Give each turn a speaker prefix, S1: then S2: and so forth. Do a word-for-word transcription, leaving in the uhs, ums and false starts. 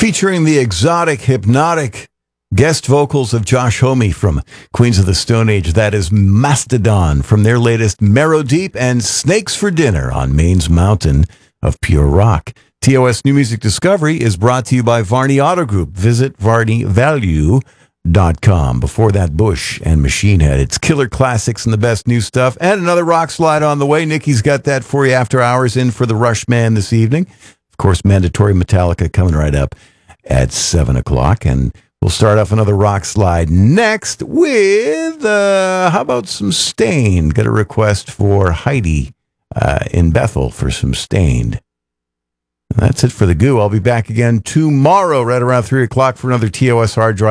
S1: featuring the exotic, hypnotic guest vocals of Josh Homme from Queens of the Stone Age. That is Mastodon from their latest Marrow Deep and Snakes for Dinner on Maine's Mountain of Pure Rock. T O S New Music Discovery is brought to you by Varney Auto Group. Visit varney value dot com. Before that, Bush and Machine Head. It's killer classics and the best new stuff. And another rock slide on the way. Nikki's got that for you after hours in for the Rush Man this evening. Of course, mandatory Metallica coming right up at seven o'clock. And we'll start off another rock slide next with, uh, how about some Stained? Got a request for Heidi uh, in Bethel for some Stained. That's it for the Goo. I'll be back again tomorrow right around three o'clock for another T O S Hard Drive.